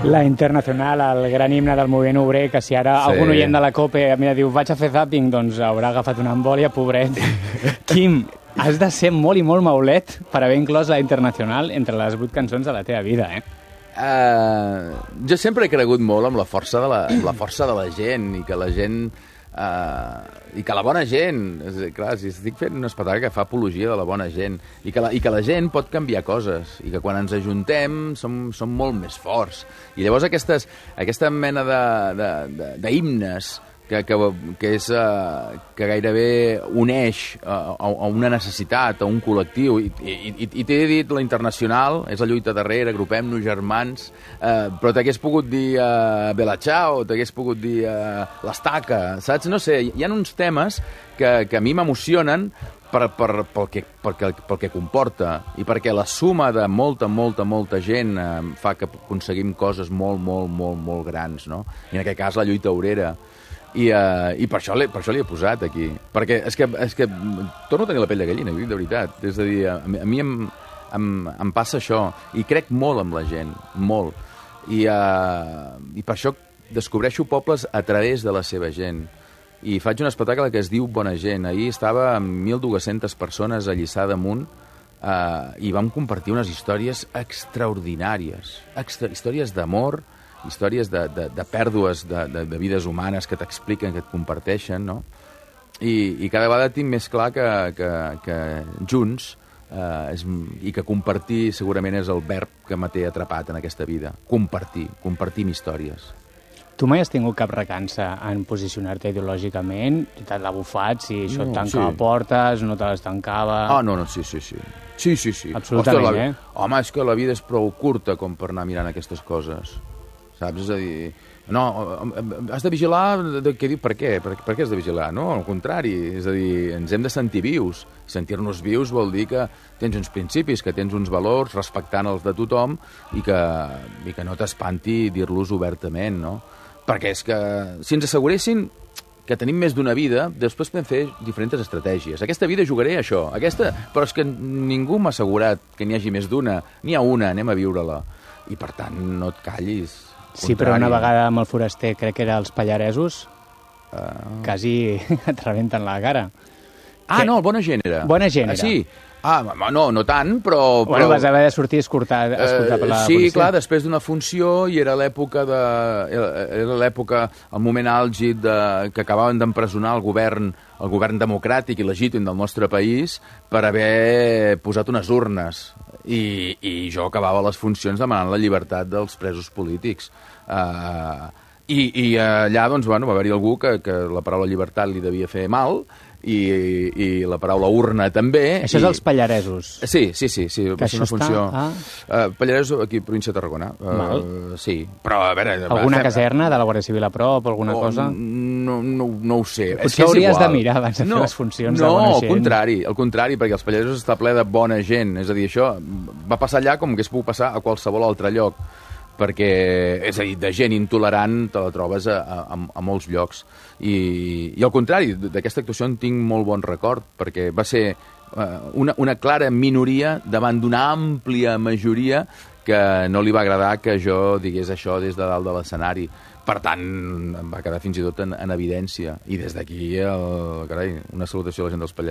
La Internacional, el gran himne del moviment obrer, que si ara algun oient de la COPE mira, diu, vaig a fer zapping, doncs haurà agafat una embòlia, pobret. Quim, has de ser molt i molt maulet per haver inclòs la Internacional entre les 8 cançons de la teva vida, Jo sempre he cregut molt amb la força de la gent i que la gent... i que la bona gent, clar, si estic fent un espectacle que fa apologia de la bona gent i que la gent pot canviar coses i que quan ens ajuntem som molt més forts i llavors aquesta mena d'himnes que gairebé uneix a una necessitat, a un col·lectiu i t'he dit la Internacional és la lluita darrere, agrupem-nos germans, però t'hagués pogut dir Bella Ciao, t'hagués pogut dir l'Estaca, saps? No sé, hi ha uns temes que a mi m'emocionen pel que comporta i perquè la suma de molta gent fa que aconseguim coses molt grans, no? I en aquest cas la lluita obrera. I per això l'hi he posat aquí. Perquè és que torno a tenir la pell de gallina, de veritat. És a dir, a mi em passa això. I crec molt amb la gent, molt. I per això descobreixo pobles a través de la seva gent. I faig un espectacle que es diu Bona Gent. Ahir estava amb 1.200 persones a Lliçà d'Amunt i vam compartir unes històries extraordinàries. Històries d'amor, històries de pèrdues de vides humanes que t'expliquen, que et comparteixen, no? I cada vegada tinc més clar que junts i que compartir segurament és el verb que me té atrapat en aquesta vida. Compartim històries. Tu mai has tingut cap recança en posicionar-te ideològicament? T'has bufat, si això et tancava portes, no te les tancava... No, sí. Sí. Absolutament, Home, és que la vida és prou curta com per anar mirant aquestes coses. Saps? És a dir, no, has de vigilar, què diu, per què? Per què has de vigilar? No, al contrari, és a dir, ens hem de sentir vius. Sentir-nos vius vol dir que tens uns principis, que tens uns valors, respectant els de tothom, i que no t'espanti dir-los obertament, no? Perquè és que, si ens asseguressin que tenim més d'una vida, després podem fer diferents estratègies. Aquesta vida jugaré a això, però és que ningú m'ha assegurat que n'hi hagi més d'una, n'hi ha una, anem a viure-la. I per tant, no et callis. Sí, però una vegada amb el foraster, crec que era els pallaresos, quasi et rebenten la cara. No, Bona Gent era. Bona Gent era. Sí. No tant, però... Bueno, vas haver de sortir escoltar per la policia. Sí, clar, després d'una funció, i era l'època, el moment àlgid que acabaven d'empresonar el govern democràtic i legítim del nostre país per haver posat unes urnes. I jo acabava les funcions demanant la llibertat dels presos polítics. I allà, doncs, va haver-hi algú que la paraula llibertat li devia fer mal, i la paraula urna també. Això és els pallaresos. Sí, va ser una funció. Pallaresos aquí, província de Tarragona. Sí, però a veure... Alguna caserna de la Guàrdia Civil a prop, alguna cosa? No ho sé. Potser hauries de mirar abans de fer les funcions de bona gent. No, al contrari, perquè els pallaresos està ple de bona gent. És a dir, això va passar allà com que es pugui passar a qualsevol altre lloc, perquè, és a dir, de gent intolerant te la trobes a molts llocs. I al contrari, d'aquesta actuació en tinc molt bon record, perquè va ser una clara minoria davant d'una àmplia majoria que no li va agradar que jo digués això des de dalt de l'escenari. Per tant, em va quedar fins i tot en evidència. I des d'aquí, carai, una salutació a la gent dels Pallaresos.